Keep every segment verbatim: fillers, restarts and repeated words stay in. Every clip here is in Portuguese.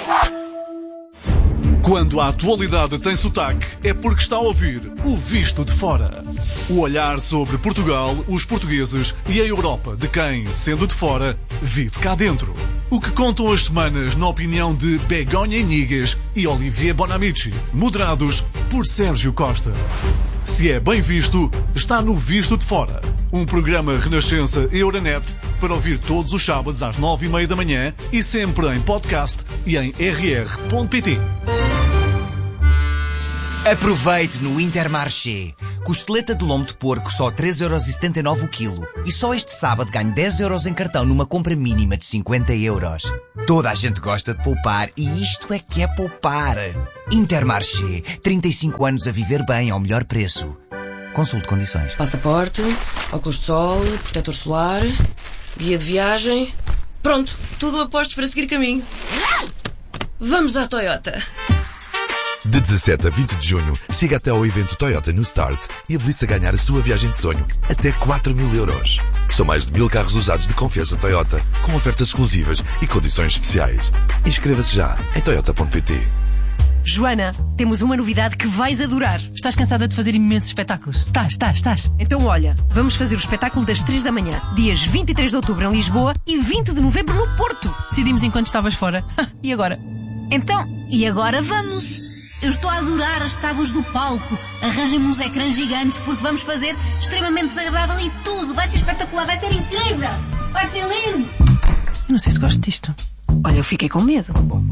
Quando a atualidade tem sotaque, é porque está a ouvir o Visto de Fora. O olhar sobre Portugal, os portugueses e a Europa de quem, sendo de fora, vive cá dentro. O que contam as semanas na opinião de Begonha Inigas e Olivier Bonamici, moderados por Sérgio Costa. Se é bem visto, está no Visto de Fora. Um programa Renascença e Euronet para ouvir todos os sábados às nove e meia da manhã e sempre em podcast e em r r ponto p t. Aproveite no Intermarché. Costeleta de lombo de porco só três euros e setenta e nove o quilo. E só este sábado ganho dez euros em cartão numa compra mínima de cinquenta euros. Toda a gente gosta de poupar e isto é que é poupar. Intermarché. trinta e cinco anos a viver bem ao melhor preço. Consulte condições. Passaporte, óculos de sol, protetor solar, guia de viagem. Pronto, tudo a postos para seguir caminho. Vamos à Toyota. De dezassete a vinte de junho, siga até ao evento Toyota New Start e habilite-se a ganhar a sua viagem de sonho, até quatro mil euros. São mais de mil carros usados de confiança Toyota, com ofertas exclusivas e condições especiais. Inscreva-se já em toyota ponto p t. Joana, temos uma novidade que vais adorar. Estás cansada de fazer imensos espetáculos? Estás, estás, estás. Então olha, vamos fazer o espetáculo das três da manhã, dias vinte e três de outubro em Lisboa e vinte de novembro no Porto. Decidimos enquanto estavas fora. E agora? Então, e agora vamos? Eu estou a adorar as tábuas do palco. Arranjem-me uns ecrãs gigantes porque vamos fazer extremamente desagradável e tudo. Vai ser espetacular, vai ser incrível. Vai ser lindo. Eu não sei se gosto disto. Olha, eu fiquei com medo.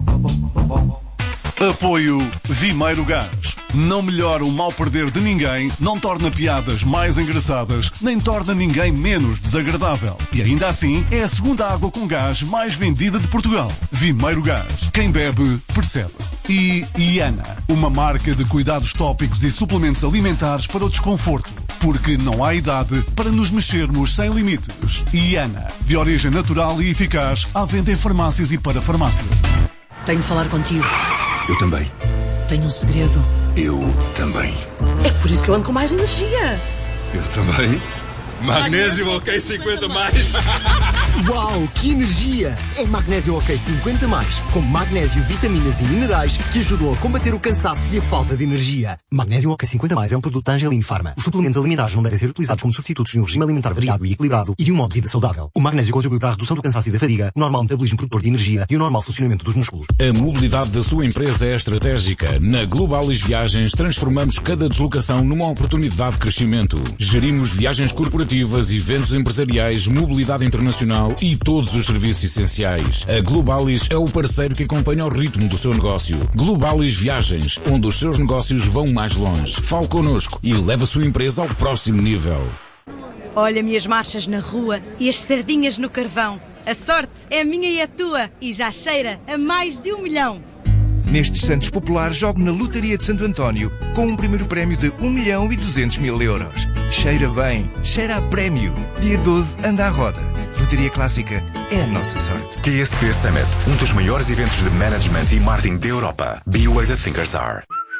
Apoio Vimeiro Gás. Não melhora o mal perder de ninguém, não torna piadas mais engraçadas, nem torna ninguém menos desagradável. E ainda assim, é a segunda água com gás mais vendida de Portugal. Vimeiro Gás. Quem bebe, percebe. E Iana, uma marca de cuidados tópicos e suplementos alimentares para o desconforto. Porque não há idade para nos mexermos sem limites. Iana, de origem natural e eficaz, à venda em farmácias e para farmácias. Tenho de falar contigo. Eu também. Tenho um segredo. Eu também. É por isso que eu ando com mais energia. Eu também. Magnésio OK cinquenta mais. Uau, que energia! É Magnésio OK cinquenta mais, com magnésio, vitaminas e minerais que ajudam a combater o cansaço e a falta de energia. Magnésio OK cinquenta mais é um produto da Angelin Pharma. Os suplementos alimentares não devem ser utilizados como substitutos de um regime alimentar variado e equilibrado e de um modo de vida saudável. O magnésio contribui para a redução do cansaço e da fadiga, o normal metabolismo produtor de energia e o normal funcionamento dos músculos. A mobilidade da sua empresa é estratégica. Na Globalis Viagens transformamos cada deslocação numa oportunidade de crescimento. Gerimos viagens corporativas, eventos empresariais, mobilidade internacional e todos os serviços essenciais. A Globalis é o parceiro que acompanha o ritmo do seu negócio. Globalis Viagens, onde os seus negócios vão mais longe. Fale connosco e leve a sua empresa ao próximo nível. Olha minhas marchas na rua e as sardinhas no carvão. A sorte é a minha e a tua e já cheira a mais de um milhão. Nestes Santos Populares, jogo na Lotaria de Santo António com um primeiro prémio de um milhão e duzentos mil euros. Cheira bem, cheira a prémio. Dia doze, anda à roda. Lotaria Clássica é a nossa sorte. T S P Summit, um dos maiores eventos de management e marketing da Europa. Be where the thinkers are.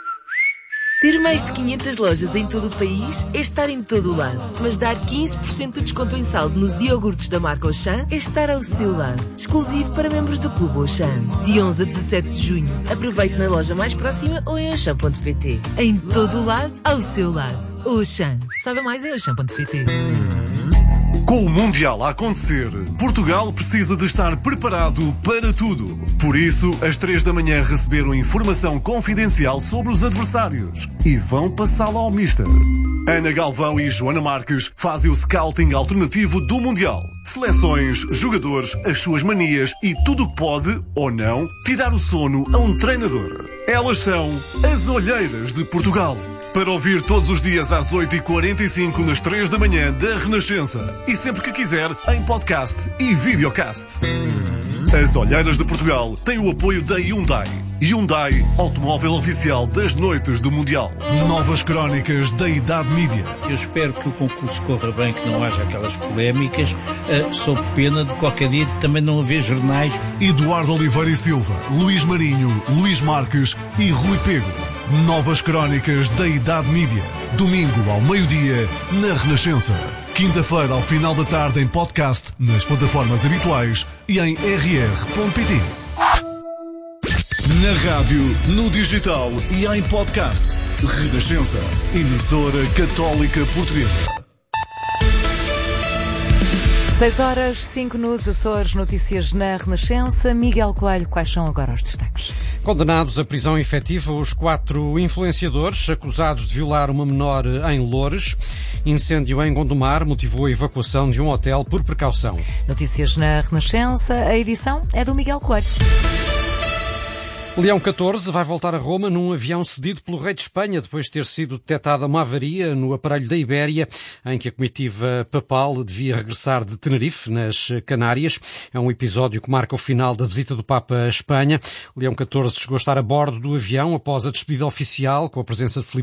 Ter mais de quinhentas lojas em todo o país é estar em todo o lado. Mas dar quinze por cento de desconto em saldo nos iogurtes da marca Auchan é estar ao seu lado. Exclusivo para membros do Clube Auchan. De onze a dezassete de junho. Aproveite na loja mais próxima ou em auchan ponto p t. Em todo o lado, ao seu lado. Auchan. Saiba mais em auchan ponto p t. Com o Mundial a acontecer, Portugal precisa de estar preparado para tudo. Por isso, às três da manhã receberam informação confidencial sobre os adversários e vão passá-la ao Mister. Ana Galvão e Joana Marques fazem o scouting alternativo do Mundial. Seleções, jogadores, as suas manias e tudo o que pode, ou não, tirar o sono a um treinador. Elas são as Olheiras de Portugal. Para ouvir todos os dias às oito e quarenta e cinco nas três da manhã da Renascença. E sempre que quiser, em podcast e videocast. As Olheiras de Portugal têm o apoio da Hyundai. Hyundai, automóvel oficial das noites do Mundial. Novas crónicas da Idade Mídia. Eu espero que o concurso corra bem, que não haja aquelas polémicas, uh, sob pena de qualquer dia também não haver jornais. Eduardo Oliveira e Silva, Luís Marinho, Luís Marques e Rui Pego. Novas crónicas da Idade Mídia. Domingo ao meio-dia, na Renascença. Quinta-feira ao final da tarde em podcast, nas plataformas habituais e em r r ponto p t. Na rádio, no digital e em podcast. Renascença, emissora católica portuguesa. seis horas, cinco nos Açores, notícias na Renascença. Miguel Coelho, quais são agora os destaques? Condenados à prisão efetiva os quatro influenciadores acusados de violar uma menor em Loures. Incêndio em Gondomar motivou a evacuação de um hotel por precaução. Notícias na Renascença, a edição é do Miguel Coelho. Leão catorze vai voltar a Roma num avião cedido pelo rei de Espanha depois de ter sido detectada uma avaria no aparelho da Ibéria em que a comitiva papal devia regressar de Tenerife, nas Canárias. É um episódio que marca o final da visita do Papa à Espanha. Leão catorze chegou a estar a bordo do avião após a despedida oficial com a presença de Filipe